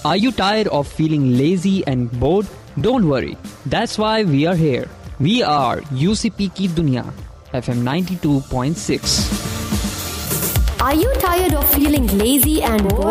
Are you tired of feeling lazy and bored? Don't worry. That's why we are here. We are UCP Ki Duniya, FM 92.6. Are you tired of feeling lazy and bored?